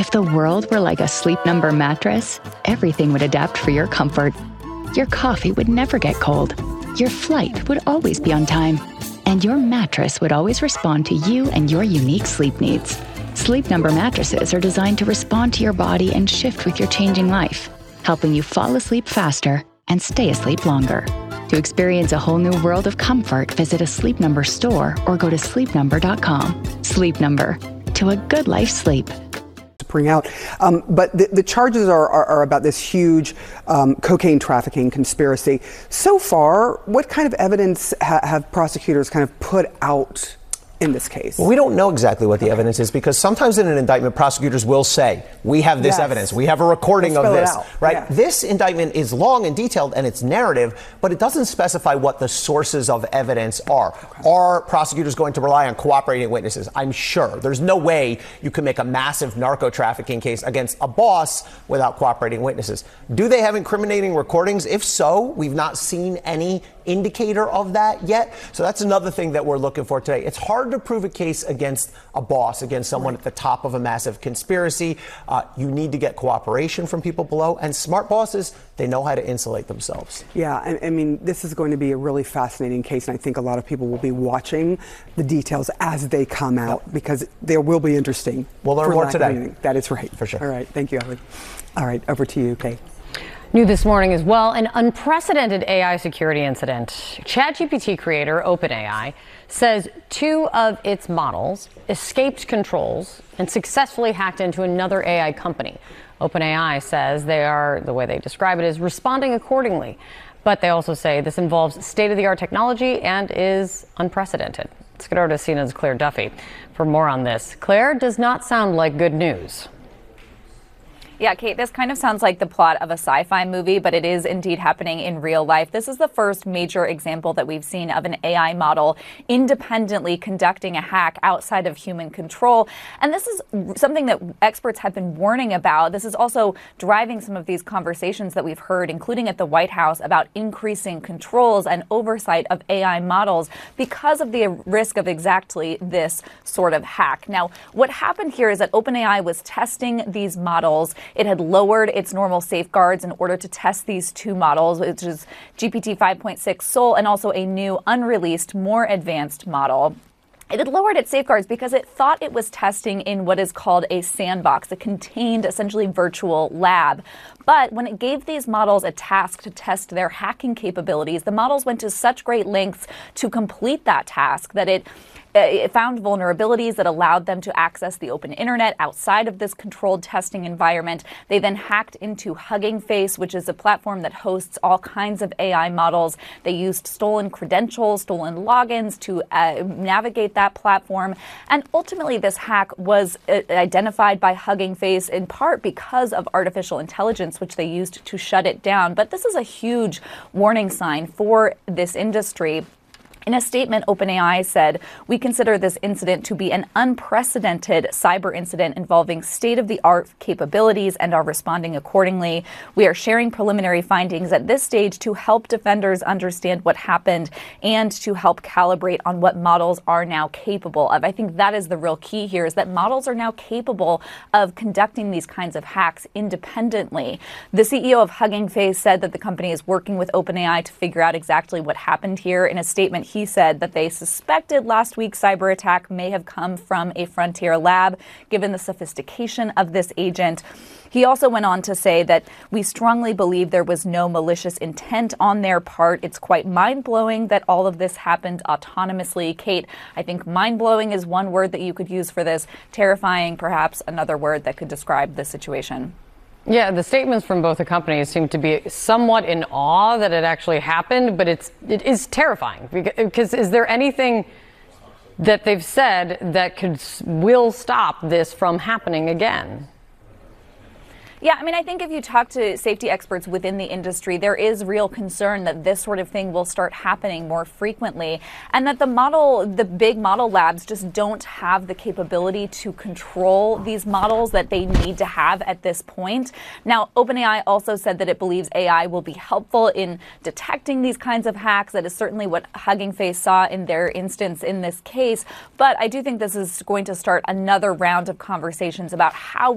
If the world were like a Sleep Number mattress, everything would adapt for your comfort. Your coffee would never get cold. Your flight would always be on time. And your mattress would always respond to you and your unique sleep needs. Sleep Number mattresses are designed to respond to your body and shift with your changing life, helping you fall asleep faster and stay asleep longer. To experience a whole new world of comfort, visit a Sleep Number store or go to sleepnumber.com. Sleep Number. To a good life sleep. Bring out. But the charges are about this huge cocaine trafficking conspiracy. So far, what kind of evidence have prosecutors kind of put out in this case? Well, we don't know exactly what the evidence is, because sometimes in an indictment, prosecutors will say, we have this evidence, we have a recording of this, right? Yeah. This indictment is long and detailed and it's narrative, but it doesn't specify what the sources of evidence are. Okay. Are prosecutors going to rely on cooperating witnesses? I'm sure. There's no way you can make a massive narco trafficking case against a boss without cooperating witnesses. Do they have incriminating recordings? If so, we've not seen any indicator of that yet. So that's another thing that we're looking for today. It's hard to prove a case against a boss, against someone at the top of a massive conspiracy. You need to get cooperation from people below, and smart bosses, they know how to insulate themselves. Yeah, I mean, this is going to be a really fascinating case, and I think a lot of people will be watching the details as they come out, because they will be interesting. We'll learn more today. That is right. For sure. All right, thank you, Ellie. All right, over to you, Kay. New this morning as well, an unprecedented AI security incident. ChatGPT creator OpenAI says 2 of its models escaped controls and successfully hacked into another AI company. OpenAI says they are, the way they describe it, is responding accordingly. But they also say this involves state-of-the-art technology and is unprecedented. Let's get over to CNN's Claire Duffy for more on this. Claire, does not sound like good news. Yeah, Kate, this kind of sounds like the plot of a sci-fi movie, but it is indeed happening in real life. This is the first major example that we've seen of an AI model independently conducting a hack outside of human control. And this is something that experts have been warning about. This is also driving some of these conversations that we've heard, including at the White House, about increasing controls and oversight of AI models because of the risk of exactly this sort of hack. Now, what happened here is that OpenAI was testing these models. It had lowered its normal safeguards in order to test these 2 models, which is GPT 5.6 Sol and also a new unreleased, more advanced model. It had lowered its safeguards because it thought it was testing in what is called a sandbox, a contained, essentially virtual lab. But when it gave these models a task to test their hacking capabilities, the models went to such great lengths to complete that task that it found vulnerabilities that allowed them to access the open internet outside of this controlled testing environment. They then hacked into Hugging Face, which is a platform that hosts all kinds of AI models. They used stolen credentials, stolen logins to navigate that platform. And ultimately, this hack was identified by Hugging Face in part because of artificial intelligence, which they used to shut it down. But this is a huge warning sign for this industry. In a statement, OpenAI said, "We consider this incident to be an unprecedented cyber incident involving state-of-the-art capabilities and are responding accordingly. We are sharing preliminary findings at this stage to help defenders understand what happened and to help calibrate on what models are now capable of." I think that is the real key here, is that models are now capable of conducting these kinds of hacks independently. The CEO of Hugging Face said that the company is working with OpenAI to figure out exactly what happened here. In a statement, he said that they suspected last week's cyber attack may have come from a frontier lab, given the sophistication of this agent. He also went on to say that we strongly believe there was no malicious intent on their part. It's quite mind-blowing that all of this happened autonomously. Kate, I think mind-blowing is one word that you could use for this. Terrifying, perhaps another word that could describe the situation. Yeah, the statements from both the companies seem to be somewhat in awe that it actually happened, but it is terrifying. Because is there anything that they've said that will stop this from happening again? Yeah, I mean, I think if you talk to safety experts within the industry, there is real concern that this sort of thing will start happening more frequently, and that the big model labs just don't have the capability to control these models that they need to have at this point. Now, OpenAI also said that it believes AI will be helpful in detecting these kinds of hacks. That is certainly what Hugging Face saw in their instance in this case. But I do think this is going to start another round of conversations about how